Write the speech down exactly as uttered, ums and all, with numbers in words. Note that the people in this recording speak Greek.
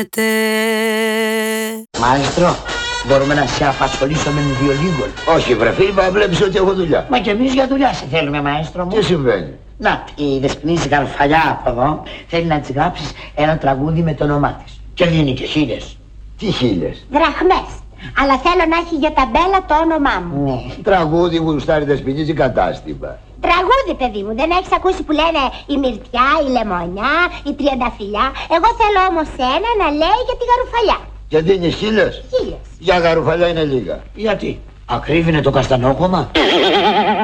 Μαέστρο, μπορούμε να σε απασχολήσω με βιολίγκολ? Όχι βρε φίλοι, βλέπεις ότι έχω δουλειά. Μα και εμείς για δουλειά σε θέλουμε, μαέστρο μου. Τι συμβαίνει? Να, η Δεσποινής Γαρουφαλιά από εδώ θέλει να της γράψεις ένα τραγούδι με το όνομά της. Και δίνει και χίλιες. Τι χίλιες? Δραχμές. Αλλά θέλω να έχει για ταμπέλα το όνομά μου. Ναι. Τραγούδι γουστάρει Δεσποινής ή κατάστημα? Τραγούδι, παιδί μου. Δεν έχεις ακούσει που λένε η Μυρτιά, η Λεμονιά, η Τριανταφυλιά? Εγώ θέλω όμως ένα να λέει για τη Γαρουφαλιά. Και δίνεις χίλιες? Χίλιες. Για Γαρουφαλιά είναι λίγα. Γιατί? Ακρίβεινε το καστανόκομμα.